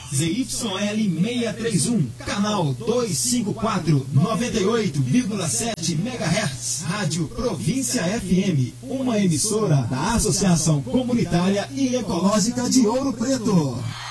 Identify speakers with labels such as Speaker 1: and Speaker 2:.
Speaker 1: ZYL 631, canal 254, 98,7 MHz, Rádio Província FM, uma emissora da Associação Comunitária e Ecológica de Ouro Preto.